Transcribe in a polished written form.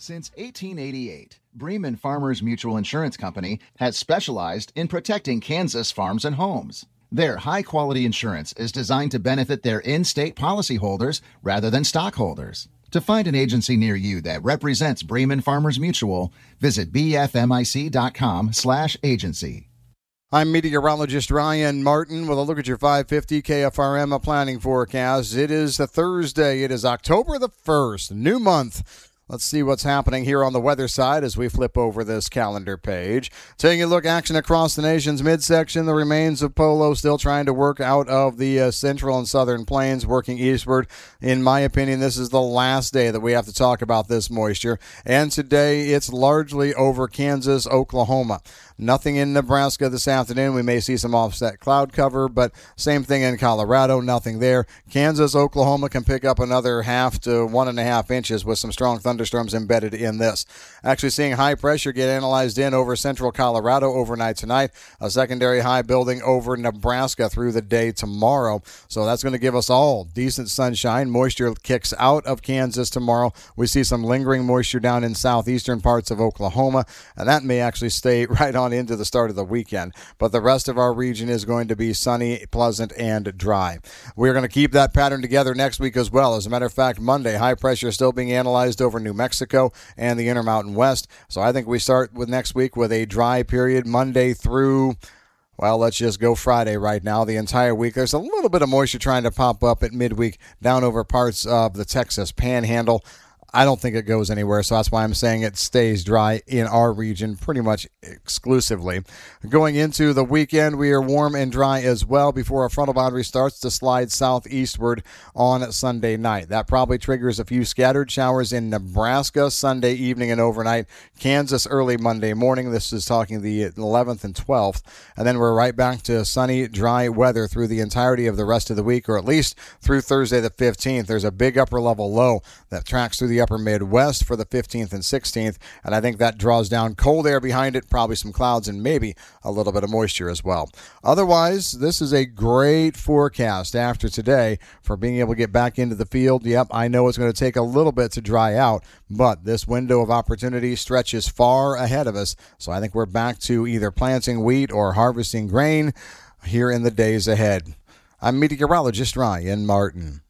Since 1888, Bremen Farmers Mutual Insurance Company has specialized in protecting Kansas farms and homes. Their high-quality insurance is designed to benefit their in-state policyholders rather than stockholders. To find an agency near you that represents Bremen Farmers Mutual, visit bfmic.com/agency. I'm meteorologist Ryan Martin with a look at your 550 KFRM planning forecast. It is a Thursday. It is October the 1st, new month. Let's see what's happening here on the weather side as we flip over this calendar page. Taking a look action across the nation's midsection, the remains of Polo still trying to work out of the central and southern plains, working eastward. In my opinion, this is the last day that we have to talk about this moisture. And today, it's largely over Kansas, Oklahoma. Nothing in Nebraska this afternoon. We may see some offset cloud cover, but same thing in Colorado, nothing there. Kansas, Oklahoma can pick up another 1/2 to 1.5 inches with some strong thunderstorms embedded in this. Actually seeing high pressure get analyzed in over central Colorado overnight tonight. A secondary high building over Nebraska through the day tomorrow. So that's going to give us all decent sunshine. Moisture kicks out of Kansas tomorrow. We see some lingering moisture down in southeastern parts of Oklahoma, and that may actually stay right on into the start of the weekend. But the rest of our region is going to be sunny, pleasant, and dry. We're going to keep that pattern together next week as well. As a matter of fact, Monday, high pressure is still being analyzed over New Mexico and the Intermountain West. So I think we start with next week with a dry period Monday through, well, let's just go Friday right now, the entire week. There's a little bit of moisture trying to pop up at midweek down over parts of the Texas Panhandle. I don't think it goes anywhere, so that's why I'm saying it stays dry in our region pretty much exclusively. Going into the weekend, we are warm and dry as well before our frontal boundary starts to slide southeastward on Sunday night. That probably triggers a few scattered showers in Nebraska Sunday evening and overnight. Kansas early Monday morning. This is talking the 11th and 12th. And then we're right back to sunny, dry weather through the entirety of the rest of the week, or at least through Thursday the 15th. There's a big upper level low that tracks through the upper Midwest for the 15th and 16th, and I think that draws down cold air behind it, probably some clouds and maybe a little bit of moisture as well. Otherwise, this is a great forecast after today for being able to get back into the field. Yep, I know it's going to take a little bit to dry out, but this window of opportunity stretches far ahead of us, so I think we're back to either planting wheat or harvesting grain here in the days ahead. I'm meteorologist Ryan Martin.